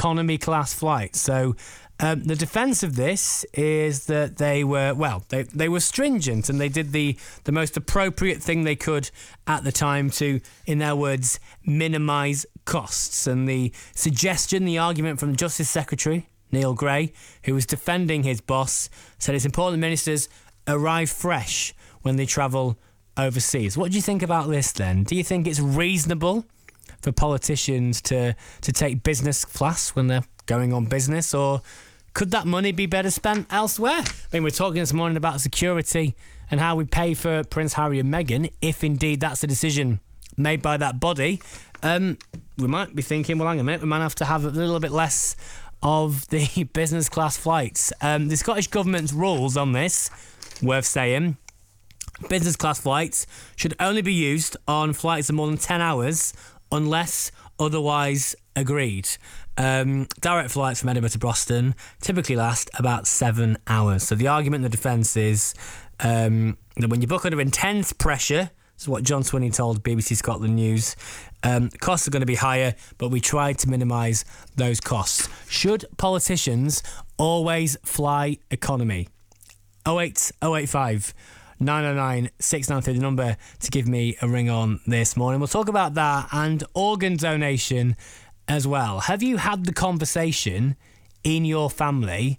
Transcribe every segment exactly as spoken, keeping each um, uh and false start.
economy class flights. So um, the defence of this is that they were, well, they, they were stringent and they did the, the most appropriate thing they could at the time to, in their words, minimise costs. And the suggestion, the argument from the Justice Secretary, Neil Gray, who was defending his boss, said it's important that ministers arrive fresh when they travel overseas. What do you think about this then? Do you think it's reasonable for politicians to, to take business class when they're going on business, or could that money be better spent elsewhere? I mean, we're talking this morning about security and how we pay for Prince Harry and Meghan, if indeed that's the decision made by that body. Um, we might be thinking, well, hang on a minute, we might have to have a little bit less of the business class flights. Um, the Scottish Government's rules on this, worth saying, business class flights should only be used on flights of more than ten hours unless otherwise agreed. Um, direct flights from Edinburgh to Boston typically last about seven hours. So the argument in the defence is um, that when you book under intense pressure, this is what John Swinney told B B C Scotland News, um, costs are going to be higher, but we tried to minimise those costs. Should politicians always fly economy? oh eight oh eight five nine oh nine six nine three, the number to give me a ring on this morning. We'll talk about that and organ donation as well. Have you had the conversation in your family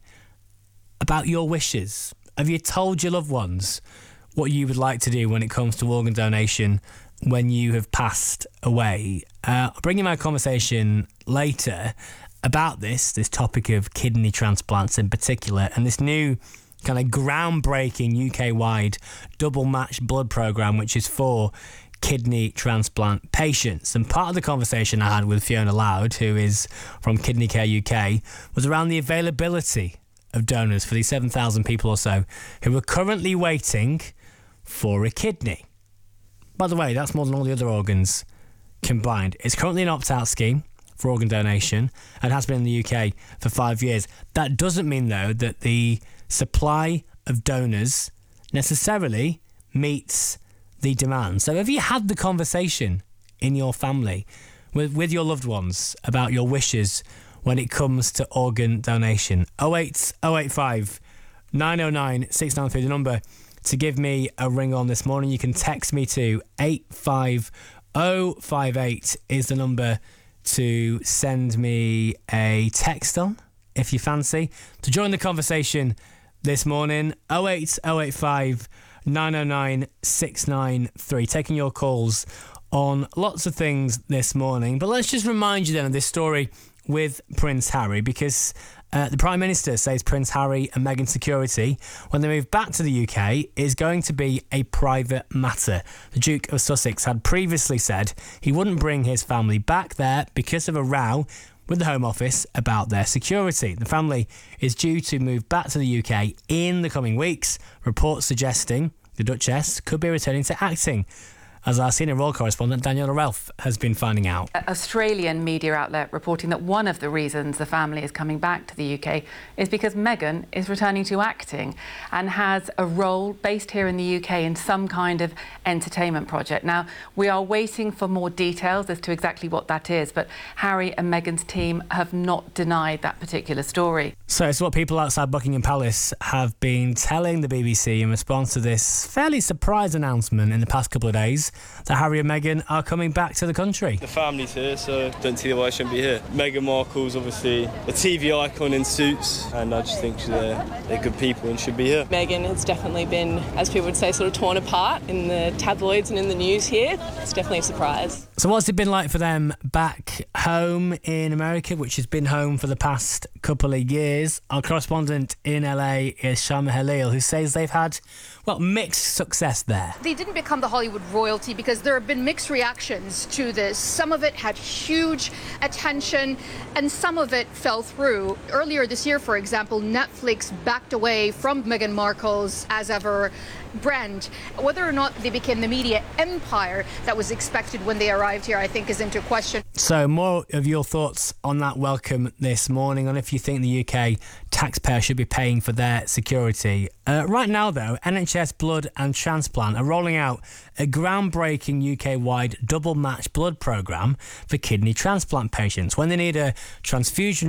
about your wishes? Have you told your loved ones what you would like to do when it comes to organ donation when you have passed away? Uh, I'll bring you my conversation later about this, this topic of kidney transplants in particular, and this new kind of groundbreaking U K-wide double-matched blood programme, which is for kidney transplant patients. And part of the conversation I had with Fiona Loud, who is from Kidney Care U K, was around the availability of donors for these seven thousand people or so who are currently waiting for a kidney. By the way, that's more than all the other organs combined. It's currently an opt-out scheme for organ donation and has been in the U K for five years. That doesn't mean, though, that the supply of donors necessarily meets the demand. So have you had the conversation in your family with, with your loved ones about your wishes when it comes to organ donation? oh eight oh eight five nine oh nine six nine three, the number to give me a ring on this morning. You can text me to eight five oh five eight is the number to send me a text on if you fancy to join the conversation this morning. oh eight oh eight five nine oh nine six nine three, taking your calls on lots of things this morning. But let's just remind you then of this story with Prince Harry, because uh, the Prime Minister says Prince Harry and Meghan's security when they move back to the U K is going to be a private matter. The Duke of Sussex had previously said he wouldn't bring his family back there because of a row with the Home Office about their security. The family is due to move back to the U K in the coming weeks, reports suggesting the Duchess could be returning to acting, as our senior royal correspondent Daniela Ralph has been finding out. Australian media outlet reporting that one of the reasons the family is coming back to the U K is because Meghan is returning to acting and has a role based here in the U K in some kind of entertainment project. Now, we are waiting for more details as to exactly what that is, but Harry and Meghan's team have not denied that particular story. So it's what people outside Buckingham Palace have been telling the B B C in response to this fairly surprise announcement in the past couple of days that Harry and Meghan are coming back to the country. The family's here, so don't see why I shouldn't be here. Meghan Markle's obviously a T V icon in Suits, and I just think they're, they're good people and should be here. Meghan has definitely been, as people would say, sort of torn apart in the tabloids and in the news here. It's definitely a surprise. So what's it been like for them back home in America, which has been home for the past couple of years? Our correspondent in L A is Shama Halil, who says they've had, well, mixed success there. They didn't become the Hollywood royalty because there have been mixed reactions to this. Some of it had huge attention and some of it fell through. Earlier this year, for example, Netflix backed away from Meghan Markle's As Ever brand. Whether or not they became the media empire that was expected when they arrived here, I think, is into question. So more of your thoughts on that welcome this morning, on if you think the U K taxpayer should be paying for their security. Uh, right now, though, N H S Blood and Transplant are rolling out a groundbreaking U K-wide double-match blood programme for kidney transplant patients. When they need a transfusion